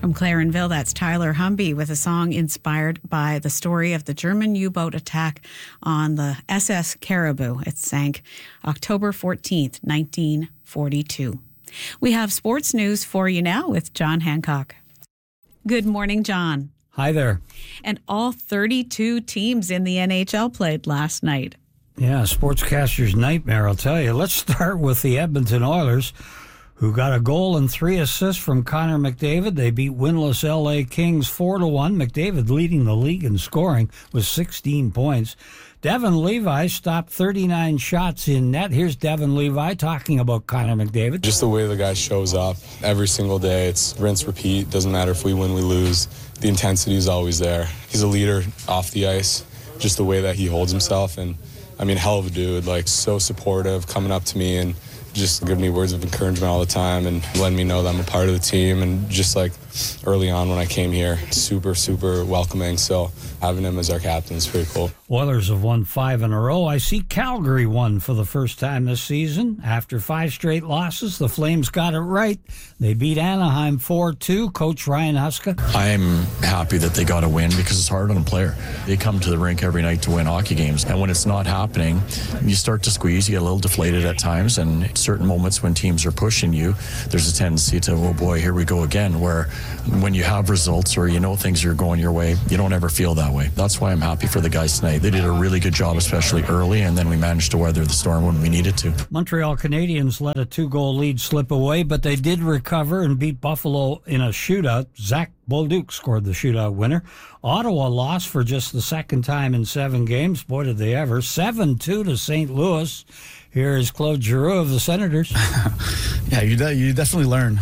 From Clarenville, that's Tyler Humby with a song inspired by the story of the German U-boat attack on the SS Caribou. It sank October 14th, 1942. We have sports news for you now with John Hancock. Good morning, John. Hi there. And all 32 teams in the NHL played last night. Yeah, sportscaster's nightmare, I'll tell you. Let's start with the Edmonton Oilers, who got a goal and 3 assists from Connor McDavid. They beat winless LA Kings 4-1. McDavid leading the league in scoring with 16 points. Devin Levi stopped 39 shots in net. Here's Devin Levi talking about Connor McDavid. Just the way the guy shows up every single day. It's rinse, repeat. Doesn't matter if we win, we lose. The intensity is always there. He's a leader off the ice. Just the way that he holds himself. And, I mean, hell of a dude. Like, so supportive, coming up to me and just giving me words of encouragement all the time and letting me know that I'm a part of the team. And just like early on when I came here, super, super welcoming. So having him as our captain is pretty cool. Oilers have won 5 in a row. I see Calgary won for the first time this season. After 5 straight losses, the Flames got it right. They beat Anaheim 4-2. Coach Ryan Huska. I'm happy that they got a win because it's hard on a player. They come to the rink every night to win hockey games. And when it's not happening, you start to squeeze. You get a little deflated at times. And certain moments when teams are pushing you, there's a tendency to, oh boy, here we go again, where when you have results or you know things are going your way, you don't ever feel that way. That's why I'm happy for the guys tonight. They did a really good job, especially early, and then we managed to weather the storm when we needed to. Montreal Canadiens let a 2-goal lead slip away, but they did recover and beat Buffalo in a shootout. Zach Bolduc scored the shootout winner. Ottawa lost for just the second time in 7 games. Boy, did they ever. 7-2 to St. Louis. Here is Claude Giroux of the Senators. Yeah, you definitely learn.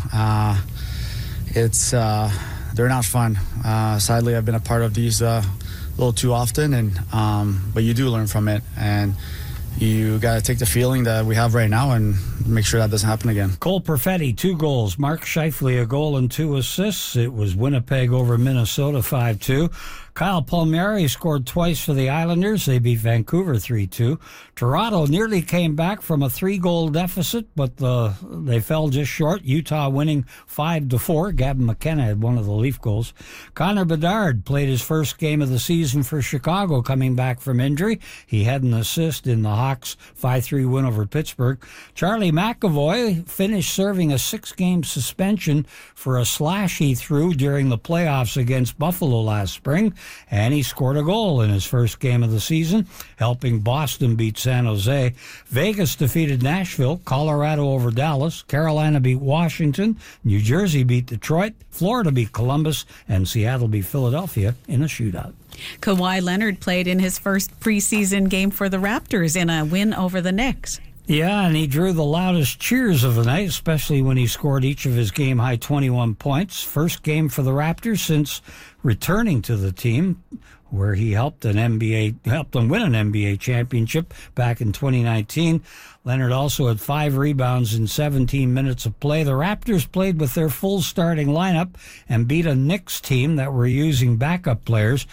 They're not fun. Sadly, I've been a part of these a little too often, but you do learn from it, and you got to take the feeling that we have right now and make sure that doesn't happen again. Cole Perfetti, 2 goals. Mark Scheifele, a goal and 2 assists. It was Winnipeg over Minnesota 5-2. Kyle Palmieri scored twice for the Islanders. They beat Vancouver 3-2. Toronto nearly came back from a 3-goal deficit, but they fell just short. Utah winning 5-4. Gavin McKenna had one of the Leaf goals. Connor Bedard played his first game of the season for Chicago, coming back from injury. He had an assist in the Hawks' 5-3 win over Pittsburgh. Charlie McAvoy finished serving a 6-game suspension for a slash he threw during the playoffs against Buffalo last spring, and he scored a goal in his first game of the season, helping Boston beat San Jose. Vegas defeated Nashville, Colorado over Dallas, Carolina beat Washington, New Jersey beat Detroit, Florida beat Columbus, and Seattle beat Philadelphia in a shootout. Kawhi Leonard played in his first preseason game for the Raptors in a win over the Knicks. Yeah, and he drew the loudest cheers of the night, especially when he scored each of his game-high 21 points. First game for the Raptors since returning to the team, where he helped them win an NBA championship back in 2019. Leonard also had 5 rebounds in 17 minutes of play. The Raptors played with their full starting lineup and beat a Knicks team that were using backup players,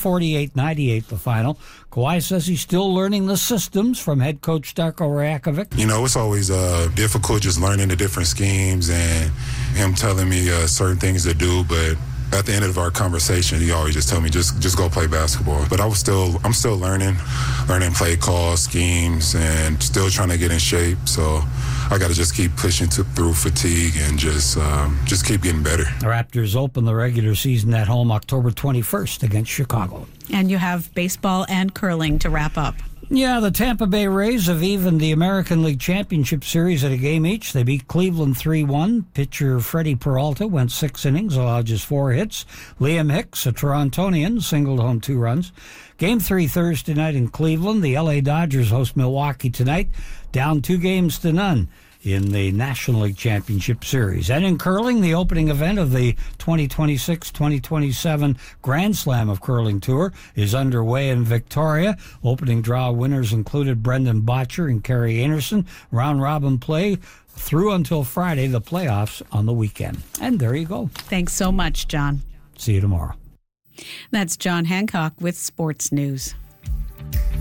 148-98 the final. Kawhi says he's still learning the systems from head coach Darko Rajakovic. You know, it's always difficult just learning the different schemes and him telling me certain things to do, but at the end of our conversation, he always just told me, just go play basketball. But I'm still learning play calls, schemes, and still trying to get in shape. So I got to just keep pushing through fatigue and just keep getting better. The Raptors open the regular season at home October 21st against Chicago. And you have baseball and curling to wrap up. Yeah, the Tampa Bay Rays have evened the American League Championship Series at a game each. They beat Cleveland 3-1. Pitcher Freddie Peralta went 6 innings, allowed just 4 hits. Liam Hicks, a Torontonian, singled home 2 runs. Game 3 Thursday night in Cleveland. The LA Dodgers host Milwaukee tonight, down 2-0 in the National League Championship Series. And in curling, the opening event of the 2026-2027 Grand Slam of Curling Tour is underway in Victoria. Opening draw winners included Brendan Botcher and Kerry Anderson. Round-robin play through until Friday, the playoffs on the weekend. And there you go. Thanks so much, John. See you tomorrow. That's John Hancock with Sports News.